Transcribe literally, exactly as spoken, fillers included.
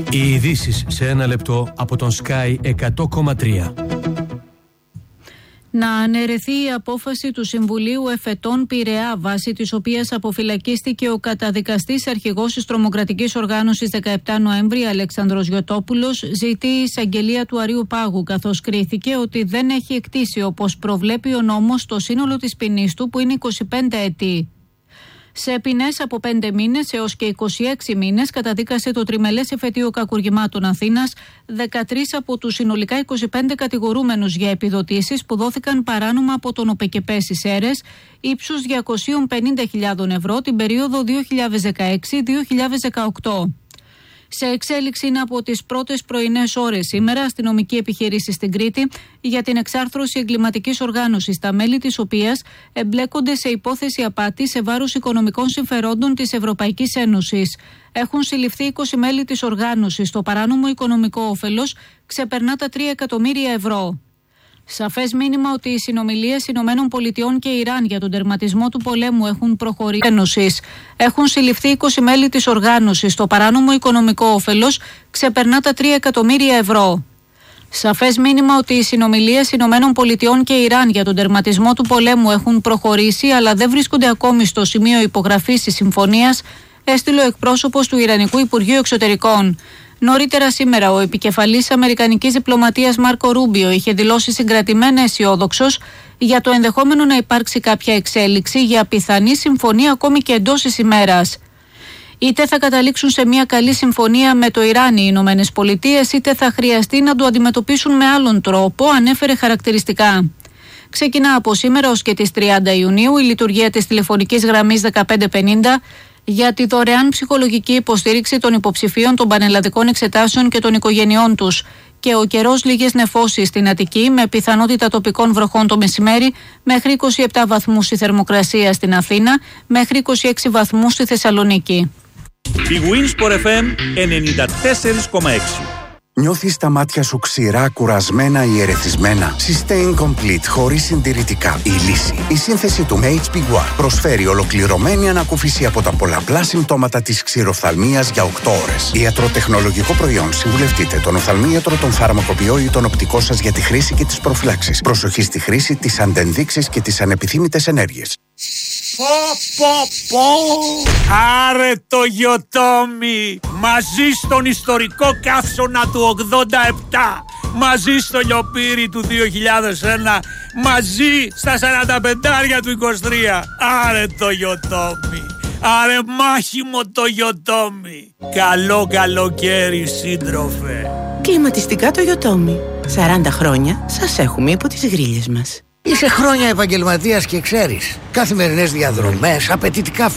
Οι ειδήσεις σε ένα λεπτό από τον Sky εκατό κόμμα τρία. Να αναιρεθεί η απόφαση του Συμβουλίου Εφετών Πειραιά, βάσει της οποίας αποφυλακίστηκε ο καταδικαστής αρχηγός της τρομοκρατικής οργάνωσης δεκαεπτά Νοέμβρη, Αλέξανδρος Γιωτόπουλος, ζητεί η εισαγγελία του Αρείου Πάγου, καθώς κρίθηκε ότι δεν έχει εκτίσει όπως προβλέπει ο νόμος το σύνολο της ποινής του, που είναι είκοσι πέντε έτη. Σε ποινές από πέντε μήνες έως και είκοσι έξι μήνες καταδίκασε το τριμελές εφετείο κακουργημάτων Αθήνας δεκατρείς από τους συνολικά είκοσι πέντε κατηγορούμενους για επιδοτήσεις που δόθηκαν παράνομα από τον ΟΠΕΚΕΠΕ στις ΣΕΡΕΣ ύψους διακόσιες πενήντα χιλιάδες ευρώ την περίοδο δύο χιλιάδες δεκαέξι με δύο χιλιάδες δεκαοκτώ. Σε εξέλιξη είναι από τις πρώτες πρωινές ώρες σήμερα αστυνομική επιχείρηση στην Κρήτη για την εξάρθρωση εγκληματικής οργάνωσης, τα μέλη της οποίας εμπλέκονται σε υπόθεση απάτη σε βάρος οικονομικών συμφερόντων της Ευρωπαϊκής Ένωσης. Έχουν συλληφθεί είκοσι μέλη της οργάνωσης. Το παράνομο οικονομικό όφελος ξεπερνά τα τρία εκατομμύρια ευρώ. Σαφές μήνυμα ότι οι συνομιλίες Ηνωμένων Πολιτειών και Ιράν για τον τερματισμό του πολέμου έχουν προχωρήσει. Ένωσης. Έχουν συλληφθεί είκοσι μέλη της οργάνωσης. Το παράνομο οικονομικό όφελος ξεπερνά τα τρία εκατομμύρια ευρώ. Σαφές μήνυμα ότι οι συνομιλίες Ηνωμένων Πολιτειών και Ιράν για τον τερματισμό του πολέμου έχουν προχωρήσει, αλλά δεν βρίσκονται ακόμη στο σημείο υπογραφής της συμφωνίας, έστειλε ο εκπρόσωπος του Ιρανικού Υπουργείου Εξωτερικών. Νωρίτερα σήμερα, ο επικεφαλής αμερικανικής διπλωματίας Μάρκο Ρούμπιο είχε δηλώσει συγκρατημένα αισιόδοξος για το ενδεχόμενο να υπάρξει κάποια εξέλιξη για πιθανή συμφωνία ακόμη και εντός της ημέρας. Είτε θα καταλήξουν σε μια καλή συμφωνία με το Ιράν οι Ηνωμένες Πολιτείες, είτε θα χρειαστεί να το αντιμετωπίσουν με άλλον τρόπο, ανέφερε χαρακτηριστικά. Ξεκινά από σήμερα ως και τις τριάντα Ιουνίου η λειτουργία της τηλεφωνικής γραμμής δεκαπέντε πενήντα για τη δωρεάν ψυχολογική υποστήριξη των υποψηφίων των πανελλαδικών εξετάσεων και των οικογενειών τους. Και ο καιρός, λίγες νεφώσεις στην Αττική με πιθανότητα τοπικών βροχών το μεσημέρι, μέχρι είκοσι επτά βαθμούς η θερμοκρασία στην Αθήνα, μέχρι είκοσι έξι βαθμούς στη Θεσσαλονίκη. Η Winsport εφ εμ ενενήντα τέσσερα κόμμα έξι. Νιώθεις τα μάτια σου ξηρά, κουρασμένα ή ερεθισμένα? Sustain Complete, χωρίς συντηρητικά. Η λύση. Η σύνθεση του έιτς πι γουάρ προσφέρει ολοκληρωμένη ανακούφιση από τα πολλαπλά συμπτώματα της ξηροφθαλμίας για οκτώ ώρες. Ιατροτεχνολογικό προϊόν. Συμβουλευτείτε τον οφθαλμίατρο, τον φαρμακοποιό ή τον οπτικό σας για τη χρήση και τις προφυλάξεις. Προσοχή στη χρήση, τις αντενδείξεις και τις ανεπιθύμητες ενέργειες. Πω πω πω! Άρε το Γιωτόμι! Μαζί στον ιστορικό καύσωνα του ογδόντα επτά, μαζί στο λιοπύρι του δύο χιλιάδες ένα, μαζί στα σαράντα πεντάρια του είκοσι τρία. Άρε το Γιωτόμι! Άρε μάχημο το Γιωτόμι! Καλό καλοκαίρι, σύντροφε! Κλιματιστικά το Γιωτόμι. σαράντα χρόνια σας έχουμε υπό τις γρίλες μας. Είσαι χρόνια επαγγελματίας και ξέρεις. Καθημερινές διαδρομές, απαιτητικά